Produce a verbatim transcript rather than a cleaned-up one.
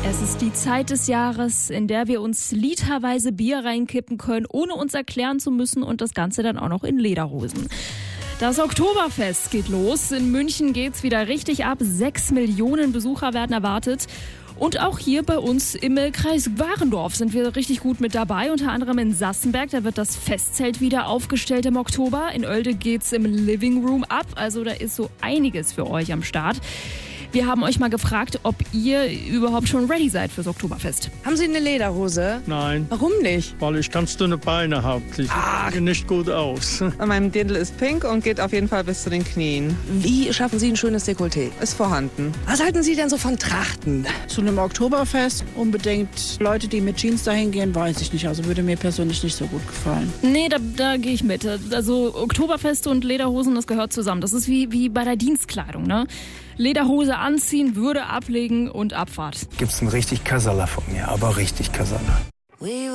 Es ist die Zeit des Jahres, in der wir uns literweise Bier reinkippen können, ohne uns erklären zu müssen, und das Ganze dann auch noch in Lederhosen. Das Oktoberfest geht los. In München geht's wieder richtig ab. Sechs Millionen Besucher werden erwartet. Und auch hier bei uns im Kreis Warendorf sind wir richtig gut mit dabei. Unter anderem in Sassenberg, da wird das Festzelt wieder aufgestellt im Oktober. In Oelde geht's im Living Room ab. Also da ist so einiges für euch am Start. Wir haben euch mal gefragt, ob ihr überhaupt schon ready seid fürs Oktoberfest. Haben Sie eine Lederhose? Nein. Warum nicht? Weil ich ganz dünne Beine habe. Die sehen nicht gut aus. Mein Dirndl ist pink und geht auf jeden Fall bis zu den Knien. Wie schaffen Sie ein schönes Dekolleté? Ist vorhanden. Was halten Sie denn so von Trachten? Zu einem Oktoberfest unbedingt Leute, die mit Jeans dahin gehen, weiß ich nicht. Also würde mir persönlich nicht so gut gefallen. Nee, da, da gehe ich mit. Also Oktoberfeste und Lederhosen, das gehört zusammen. Das ist wie, wie bei der Dienstkleidung, ne? Lederhose anziehen, Würde ablegen und Abfahrt. Gibt's einen richtig Kasala von mir, aber richtig Kasala.